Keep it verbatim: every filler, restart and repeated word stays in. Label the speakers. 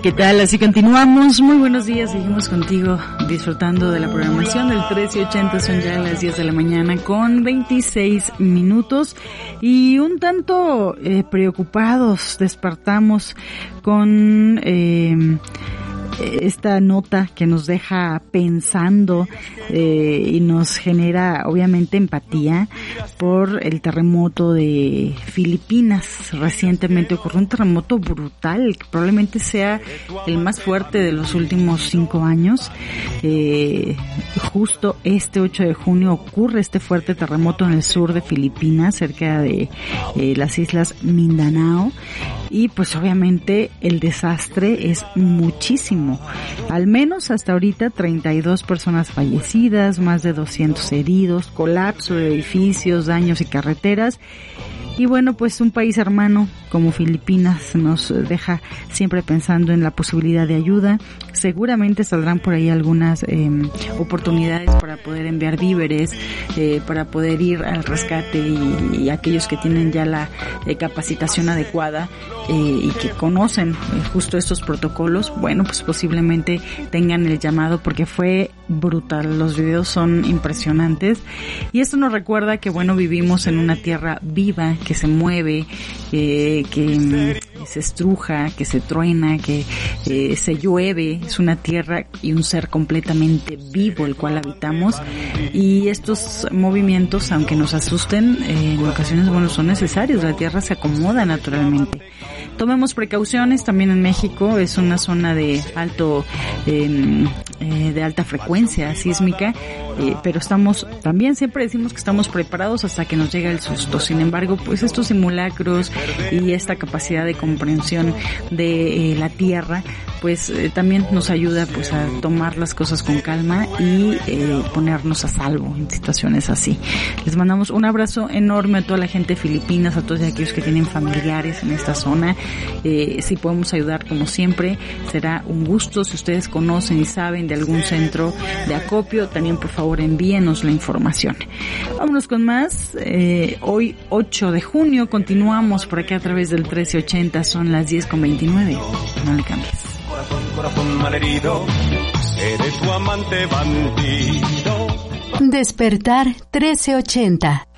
Speaker 1: ¿Qué tal? Así continuamos. Muy buenos días. Seguimos contigo disfrutando de la programación del trece ochenta. Son ya las diez de la mañana con veintiséis minutos. Y un tanto eh, preocupados despertamos con eh, esta nota que nos deja pensando eh, y nos genera obviamente empatía por el terremoto de Filipinas. Recientemente ocurrió un terremoto brutal que probablemente sea el más fuerte de los últimos cinco años. Eh, justo este ocho de junio ocurre este fuerte terremoto en el sur de Filipinas, cerca de eh, las islas Mindanao, y pues obviamente el desastre es muchísimo. Al menos hasta ahorita treinta y dos personas fallecidas, más de doscientos heridos, colapso de edificios, daños y carreteras. Y bueno, pues un país hermano como Filipinas nos deja siempre pensando en la posibilidad de ayuda. Seguramente saldrán por ahí algunas eh, oportunidades para poder enviar víveres, eh, para poder ir al rescate y, y aquellos que tienen ya la eh, capacitación adecuada eh, y que conocen eh, justo estos protocolos, bueno, pues posiblemente tengan el llamado, porque fue brutal. Los videos son impresionantes y esto nos recuerda que, bueno, vivimos en una tierra viva, que se mueve, eh, que mm, se estruja, que se truena, que eh, se llueve. Es una tierra y un ser completamente vivo el cual habitamos, y estos movimientos, aunque nos asusten, eh, en ocasiones, bueno, son necesarios. La tierra se acomoda naturalmente. Tomemos precauciones. También en México es una zona de alto eh, eh, de alta frecuencia sísmica, eh, pero estamos también, siempre decimos que estamos preparados hasta que nos llega el susto. Sin embargo, pues estos simulacros y esta capacidad de comprensión de eh, la tierra, pues eh, también nos ayuda pues a tomar las cosas con calma y eh, ponernos a salvo en situaciones así. Les mandamos un abrazo enorme a toda la gente de Filipinas, a todos aquellos que tienen familiares en esta zona. Eh, si podemos ayudar, como siempre, será un gusto. Si ustedes conocen y saben de algún centro de acopio, también por favor envíenos la información. Vámonos con más. Eh, hoy ocho de junio continuamos por acá a través del trece ochenta. Son las diez con veintinueve. No le cambies.
Speaker 2: Corazón, corazón malherido, seré tu amante bandido.
Speaker 3: Despertar trece ochenta.